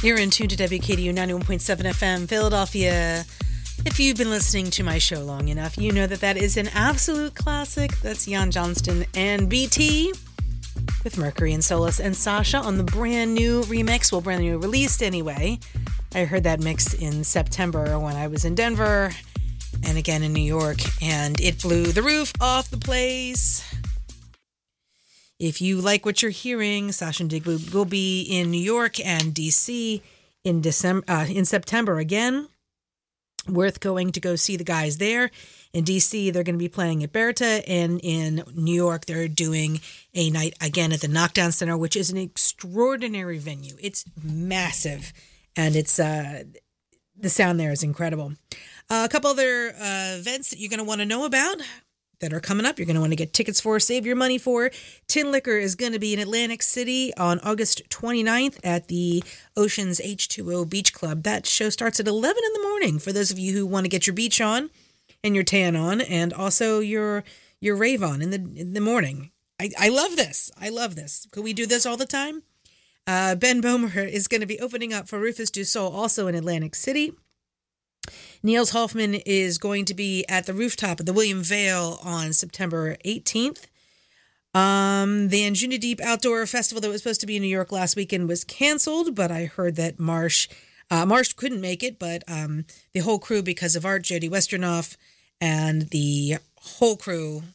You're in tune to WKDU 91.7 FM, Philadelphia. If you've been listening to my show long enough, you know that is an absolute classic. That's Jan Johnston and BT with Mercury and Solus and Sasha on the brand new remix. Well, brand new released anyway. I heard that mix in September when I was in Denver and again in New York, and it blew the roof off the place. If you like what you're hearing, Sasha and Digby will be in New York and DC in September again. Worth going to go see the guys there. In DC, they're going to be playing at Berta, and in New York, they're doing a night again at the Knockdown Center, which is an extraordinary venue. It's massive, and it's the sound there is incredible. A couple other events that you're going to want to know about that are coming up, you're going to want to get tickets for, save your money for. Tin Liquor is going to be in Atlantic City on August 29th at the Oceans H2O Beach Club. That show starts at 11 in the morning for those of you who want to get your beach on and your tan on, and also your rave on in the morning. I love this. I love this. Could we do this all the time? Ben Bomer is going to be opening up for Rufus Du Sol also in Atlantic City. Niels Hoffman is going to be at the rooftop at the William Vale on September 18th. The Anjuna Deep Outdoor Festival that was supposed to be in New York last weekend was canceled, but I heard that Marsh couldn't make it, but the whole crew, because of Art, Jody Westernoff, and the whole crew,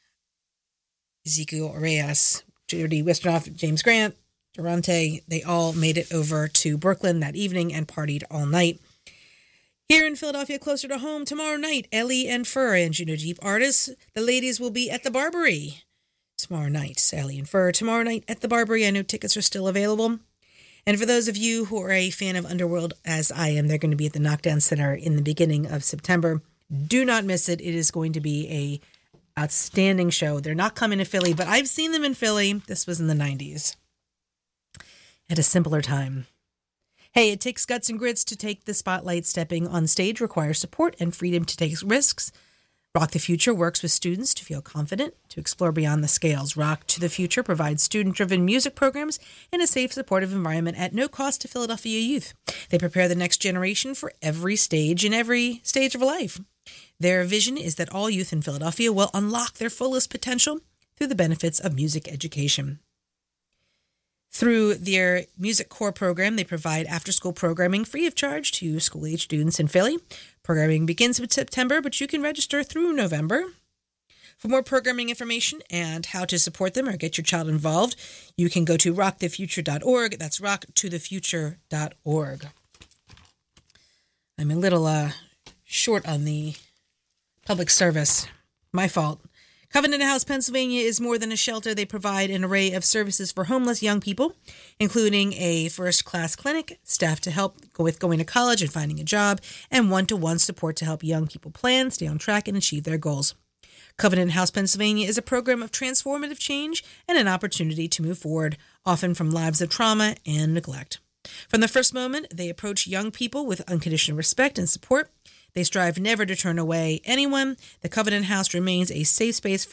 Ezekiel Reyes, Jody Westernoff, James Grant, Durante, they all made it over to Brooklyn that evening and partied all night. Here in Philadelphia, closer to home, tomorrow night, Ellie and Fur and Juno Deep artists. The ladies will be at the Barbary tomorrow night. Ellie and Fur tomorrow night at the Barbary. I know tickets are still available. And for those of you who are a fan of Underworld, as I am, they're going to be at the Knockdown Center in the beginning of September. Do not miss it. It is going to be a outstanding show. They're not coming to Philly, but I've seen them in Philly. This was in the 90s. At a simpler time. Hey, it takes guts and grits to take the spotlight. Stepping on stage requires support and freedom to take risks. Rock the Future works with students to feel confident, to explore beyond the scales. Rock to the Future provides student-driven music programs in a safe, supportive environment at no cost to Philadelphia youth. They prepare the next generation for every stage in every stage of life. Their vision is that all youth in Philadelphia will unlock their fullest potential through the benefits of music education. Through their Music Core program, they provide after-school programming free of charge to school-age students in Philly. Programming begins in September, but you can register through November. For more programming information and how to support them or get your child involved, you can go to rockthefuture.org. That's rocktothefuture.org. I'm a little short on the public service. My fault. Covenant House, Pennsylvania is more than a shelter. They provide an array of services for homeless young people, including a first-class clinic, staff to help with going to college and finding a job, and one-to-one support to help young people plan, stay on track, and achieve their goals. Covenant House, Pennsylvania is a program of transformative change and an opportunity to move forward, often from lives of trauma and neglect. From the first moment, they approach young people with unconditional respect and support. They strive never to turn away anyone. The Covenant House remains a safe space for